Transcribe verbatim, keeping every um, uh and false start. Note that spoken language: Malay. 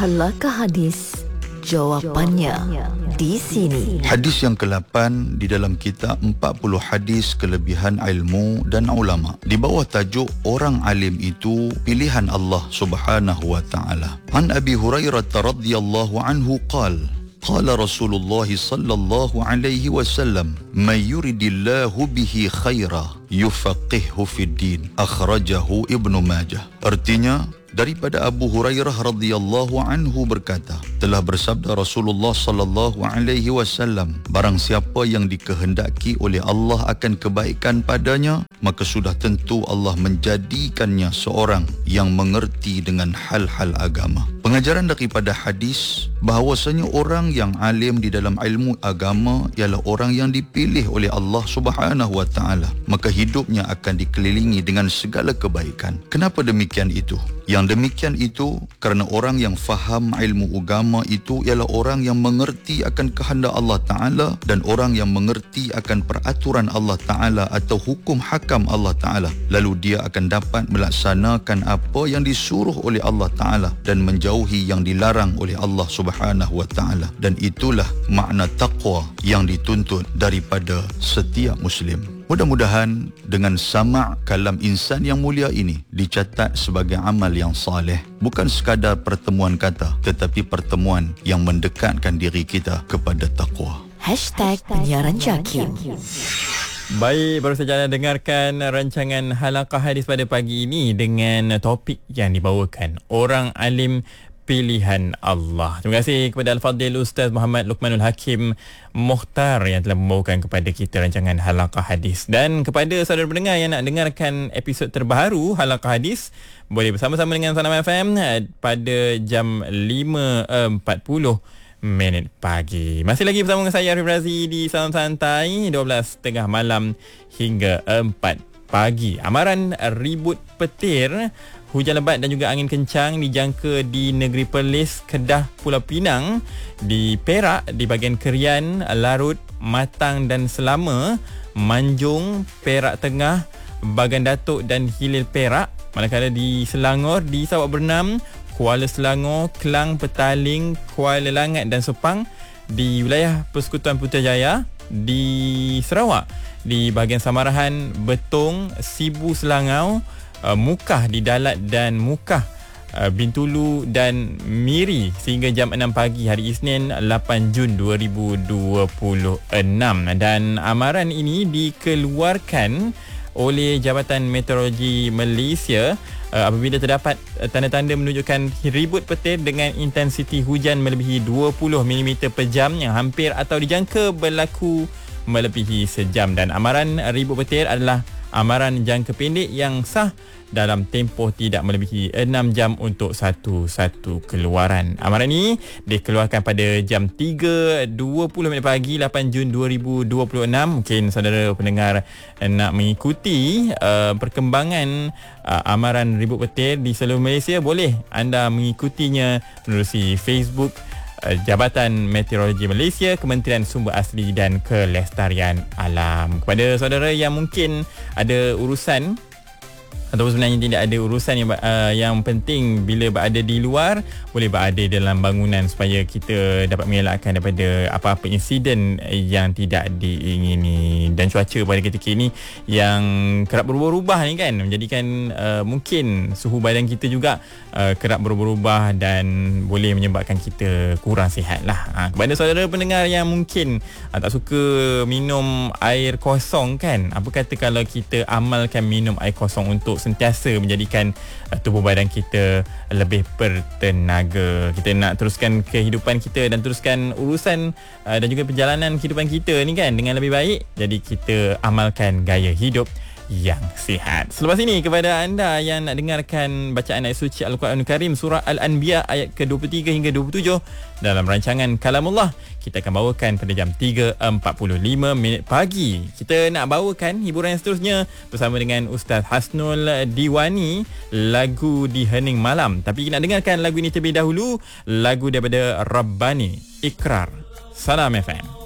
Halaqah hadis, jawapannya di sini. Hadis yang ke-lapan di dalam kitab empat puluh hadis kelebihan ilmu dan ulama. Di bawah tajuk orang alim itu pilihan Allah Subhanahu wa taala. An Abi Hurairah radhiyallahu anhu qala qala Rasulullah sallallahu alaihi wasallam may yuridillahu bihi khaira yufaqihuhu fid din. Akhrajahu Ibnu Majah. Artinya, daripada Abu Hurairah radhiyallahu anhu berkata, telah bersabda Rasulullah sallallahu alaihi wasallam, barang siapa yang dikehendaki oleh Allah akan kebaikan padanya, maka sudah tentu Allah menjadikannya seorang yang mengerti dengan hal-hal agama. Pengajaran daripada hadis bahawasanya orang yang alim di dalam ilmu agama ialah orang yang dipilih oleh Allah Subhanahu wa taala, maka hidupnya akan dikelilingi dengan segala kebaikan. Kenapa demikian itu? Yang demikian itu kerana orang yang faham ilmu agama itu ialah orang yang mengerti akan kehendak Allah Ta'ala dan orang yang mengerti akan peraturan Allah Ta'ala atau hukum hakam Allah Ta'ala. Lalu dia akan dapat melaksanakan apa yang disuruh oleh Allah Ta'ala dan menjauhi yang dilarang oleh Allah Subhanahu wa Ta'ala. Dan itulah makna taqwa yang dituntut daripada setiap Muslim. Mudah-mudahan dengan sama' kalam insan yang mulia ini dicatat sebagai amal yang saleh, bukan sekadar pertemuan kata, tetapi pertemuan yang mendekatkan diri kita kepada taqwa. Hashtag penyiaran Jakim. Baik, baru saja dengarkan rancangan Halaqah Hadis pada pagi ini dengan topik yang dibawakan orang alim pilihan Allah. Terima kasih kepada Al-Fadhil Ustaz Muhammad Luqmanul Hakim Mukhtar yang telah membawakan kepada kita rancangan Halaqah Hadis. Dan kepada saudara pendengar yang nak dengarkan episod terbaru Halaqah Hadis, boleh bersama-sama dengan Sanam F M pada jam lima empat puluh minit pagi. Masih lagi bersama dengan saya Arif Razi di Salam Santai dua belas tiga puluh malam hingga empat pagi. Amaran ribut petir, hujan lebat dan juga angin kencang dijangka di negeri Perlis, Kedah, Pulau Pinang, di Perak, di bahagian Kerian, Larut, Matang dan Selama, Manjung, Perak Tengah, Bagan Datuk dan Hilir Perak. Manakala di Selangor, di Sarawak Bernam, Kuala Selangor, Kelang, Petaling, Kuala Langat dan Sepang, di wilayah Persekutuan Putrajaya, di Sarawak, di bahagian Samarahan, Betong, Sibu Selangau, Uh, Mukah di Dalat dan Mukah uh, Bintulu dan Miri sehingga jam enam pagi hari Isnin lapan Jun dua ribu dua puluh enam. Dan amaran ini dikeluarkan oleh Jabatan Meteorologi Malaysia uh, apabila terdapat uh, tanda-tanda menunjukkan ribut petir dengan intensiti hujan melebihi dua puluh milimeter per jam yang hampir atau dijangka berlaku melebihi sejam. Dan amaran ribut petir adalah amaran jangka pendek yang sah dalam tempoh tidak melebihi enam jam untuk satu-satu keluaran. Amaran ini dikeluarkan pada jam tiga dua puluh minit pagi lapan Jun dua ribu dua puluh enam. Mungkin saudara pendengar nak mengikuti uh, perkembangan uh, amaran ribut petir di seluruh Malaysia, boleh anda mengikutinya menerusi Facebook Jabatan Meteorologi Malaysia, Kementerian Sumber Asli dan Kelestarian Alam. Kepada saudara yang mungkin ada urusan ataupun sebenarnya tidak ada urusan yang uh, yang penting bila berada di luar, boleh berada dalam bangunan supaya kita dapat mengelakkan daripada apa-apa insiden yang tidak diingini. Dan cuaca pada ketika ini yang kerap berubah-ubah ni kan, menjadikan uh, mungkin suhu badan kita juga uh, kerap berubah-ubah dan boleh menyebabkan kita kurang sihat lah. Ha, kepada saudara pendengar yang mungkin uh, tak suka minum air kosong kan, apa kata kalau kita amalkan minum air kosong untuk sentiasa menjadikan uh, tubuh badan kita lebih bertenaga. Kita nak teruskan kehidupan kita dan teruskan urusan uh, dan juga perjalanan kehidupan kita ni kan dengan lebih baik. Jadi kita amalkan gaya hidup yang sihat. Selepas ini kepada anda yang nak dengarkan bacaan ayat suci Al-Quranul Karim surah Al-Anbiya ayat ke dua puluh tiga hingga dua puluh tujuh dalam rancangan Kalamullah, kita akan bawakan pada jam tiga empat puluh lima minit pagi. Kita nak bawakan hiburan yang seterusnya bersama dengan Ustaz Hasnul Diwani, lagu Di Hening Malam. Tapi nak dengarkan lagu ini terlebih dahulu, lagu daripada Rabbani, Ikrar. Salam F M.